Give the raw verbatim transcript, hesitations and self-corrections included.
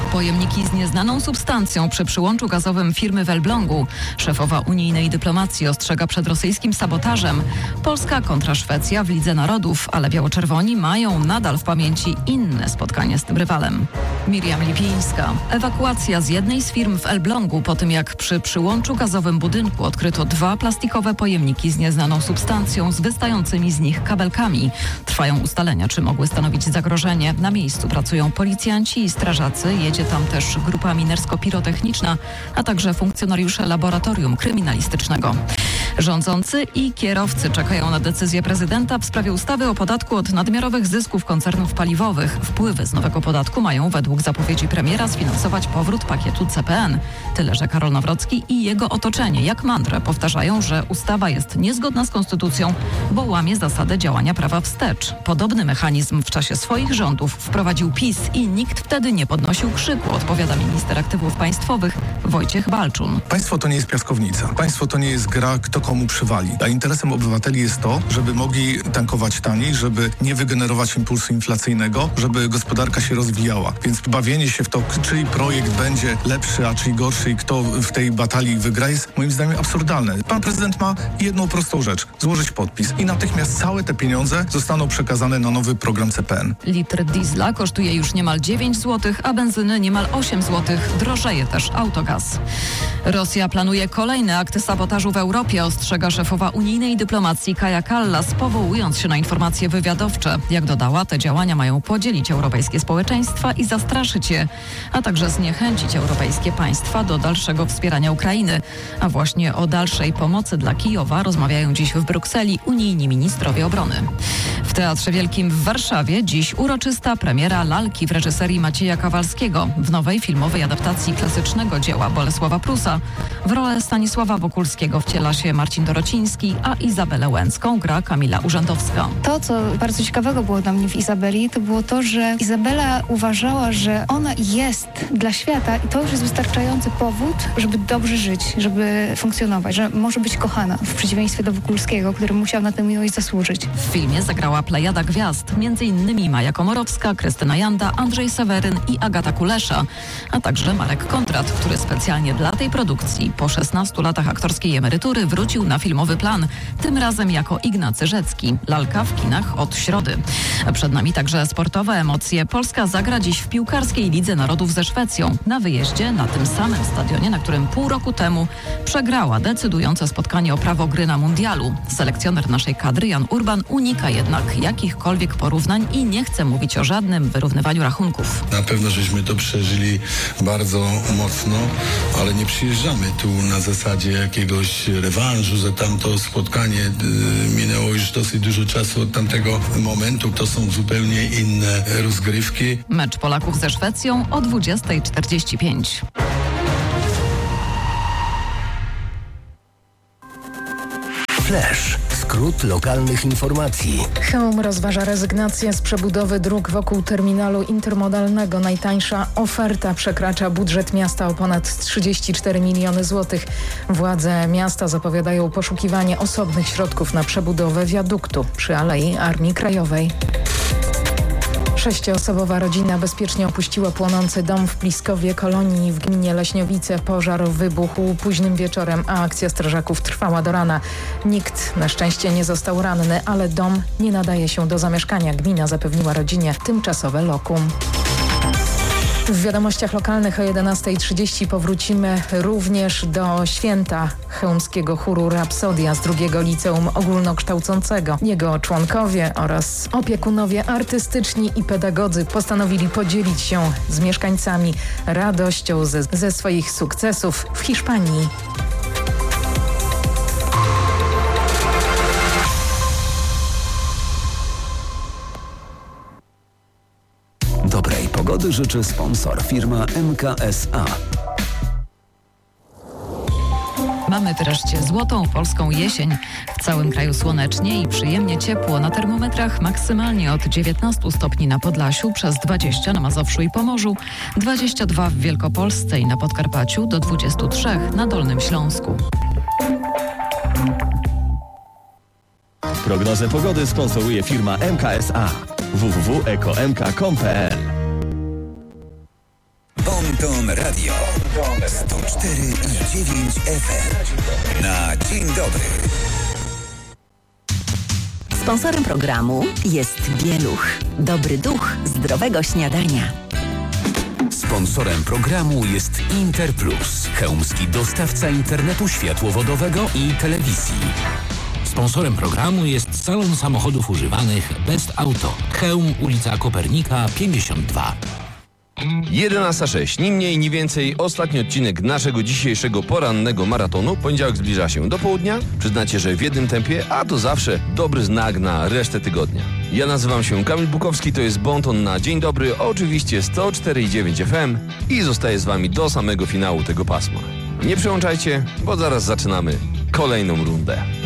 Pojemniki z nieznaną substancją przy przyłączu gazowym firmy w Elblągu. Szefowa unijnej dyplomacji ostrzega przed rosyjskim sabotażem. Polska kontra Szwecja w Lidze Narodów, ale biało-czerwoni mają nadal w pamięci inne spotkanie z tym rywalem. Miriam Lipińska. Ewakuacja z jednej z firm w Elblągu po tym, jak przy przyłączu gazowym budynku odkryto dwa plastikowe pojemniki z nieznaną substancją z wystającymi z nich kabelkami. Trwają ustalenia, czy mogły stanowić zagrożenie. Na miejscu pracują policjanci i strażacy. Jedzie tam też grupa minersko-pirotechniczna, a także funkcjonariusze laboratorium kryminalistycznego. Rządzący i kierowcy czekają na decyzję prezydenta w sprawie ustawy o podatku od nadmiarowych zysków koncernów paliwowych. Wpływy z nowego podatku mają według zapowiedzi premiera sfinansować powrót pakietu C P N. Tyle, że Karol Nawrocki i jego otoczenie jak mantrę powtarzają, że ustawa jest niezgodna z konstytucją, bo łamie zasadę działania prawa wstecz. Podobny mechanizm w czasie swoich rządów wprowadził PiS i nikt wtedy nie podnosił krzyku, odpowiada minister aktywów państwowych Wojciech Balczun. Państwo to nie jest piaskownica. Państwo to nie jest gra, kto komu przywali. A interesem obywateli jest to, żeby mogli tankować taniej, żeby nie wygenerować impulsu inflacyjnego, żeby gospodarka się rozwijała. Więc bawienie się w to, czyj projekt będzie lepszy, a czyj gorszy i kto w tej batalii wygra, jest moim zdaniem absurdalne. Pan prezydent ma jedną prostą rzecz. Złożyć podpis i natychmiast całe te pieniądze zostaną przekazane na nowy program C P N. Litr diesla kosztuje już niemal dziewięć złotych, a benzyny niemal osiem złotych. Drożeje też autogaz. Rosja planuje kolejne akty sabotażu w Europie, ostrzega szefowa unijnej dyplomacji Kaja Kallas, powołując się na informacje wywiadowcze. Jak dodała, te działania mają podzielić europejskie społeczeństwa i zastraszyć je, a także zniechęcić europejskie państwa do dalszego wspierania Ukrainy. A właśnie o dalszej pomocy dla Kijowa rozmawiają dziś w Brukseli unijni ministrowie obrony. W Teatrze Wielkim w Warszawie dziś uroczysta premiera Lalki w reżyserii Macieja Kawalskiego. W nowej filmowej adaptacji klasycznego dzieła Bolesława Prusa w rolę Stanisława Wokulskiego wciela się Marcin Dorociński, a Izabelę Łęcką gra Kamila Urzędowska. To, co bardzo ciekawego było dla mnie w Izabeli, to było to, że Izabela uważała, że ona jest dla świata i to już jest wystarczający powód, żeby dobrze żyć, żeby funkcjonować, że może być kochana, w przeciwieństwie do Wokulskiego, który musiał na tę miłość zasłużyć. W filmie zagrała plejada gwiazd, między innymi Maja Komorowska, Krystyna Janda, Andrzej Seweryn i Agata Kulesza, a także Marek Kontrat, który specjalnie dla tej produkcji po szesnastu latach aktorskiej emerytury wrócił na filmowy plan, tym razem jako Ignacy Rzecki. Lalka w kinach od środy. Przed nami także sportowe emocje. Polska zagra dziś w piłkarskiej Lidze Narodów ze Szwecją. Na wyjeździe na tym samym stadionie, na którym pół roku temu przegrała decydujące spotkanie o prawo gry na mundialu. Selekcjoner naszej kadry Jan Urban unika jednak jakichkolwiek porównań i nie chce mówić o żadnym wyrównywaniu rachunków. Na pewno żeśmy to przeżyli bardzo mocno, ale nie przyjeżdżamy tu na zasadzie jakiegoś rewanżu, że tamto spotkanie y, minęło już dosyć dużo czasu od tamtego momentu. To są zupełnie inne rozgrywki. Mecz Polaków ze Szwecją o dwudziesta czterdzieści pięć. Flash. Skrót lokalnych informacji. Chełm rozważa rezygnację z przebudowy dróg wokół terminalu intermodalnego. Najtańsza oferta przekracza budżet miasta o ponad trzydzieści cztery miliony złotych. Władze miasta zapowiadają poszukiwanie osobnych środków na przebudowę wiaduktu przy Alei Armii Krajowej. Sześcioosobowa rodzina bezpiecznie opuściła płonący dom w Pliskowie Kolonii w gminie Leśniowice. Pożar wybuchł późnym wieczorem, a akcja strażaków trwała do rana. Nikt na szczęście nie został ranny, ale dom nie nadaje się do zamieszkania. Gmina zapewniła rodzinie tymczasowe lokum. W wiadomościach lokalnych o jedenasta trzydzieści powrócimy również do święta chełmskiego chóru Rapsodia z drugiego liceum ogólnokształcącego. Jego członkowie oraz opiekunowie artystyczni i pedagodzy postanowili podzielić się z mieszkańcami radością ze, ze swoich sukcesów w Hiszpanii. Dobrej pogody życzy sponsor, firma M K S A. Mamy wreszcie złotą polską jesień. W całym kraju słonecznie i przyjemnie ciepło. Na termometrach maksymalnie od dziewiętnastu stopni na Podlasiu, przez dwadzieścia na Mazowszu i Pomorzu, dwadzieścia dwa w Wielkopolsce i na Podkarpaciu, do dwudziestu trzech na Dolnym Śląsku. Prognozę pogody sponsoruje firma M K S A. w w w kropka eko m k kropka com kropka p l. Radio sto cztery i dziewięć F M. Na dzień dobry. Sponsorem programu jest Bieluch. Dobry duch zdrowego śniadania. Sponsorem programu jest Interplus, chełmski dostawca internetu światłowodowego i telewizji. Sponsorem programu jest salon samochodów używanych Best Auto. Chełm, ulica Kopernika pięćdziesiąt dwa. jedenasta sześć. Ni mniej, ni więcej. Ostatni odcinek naszego dzisiejszego porannego maratonu. Poniedziałek zbliża się do południa. Przyznacie, że w jednym tempie, a to zawsze dobry znak na resztę tygodnia. Ja nazywam się Kamil Bukowski, to jest Bonton na Dzień Dobry, oczywiście sto cztery i dziewięć F M i zostaję z wami do samego finału tego pasma. Nie przełączajcie, bo zaraz zaczynamy kolejną rundę.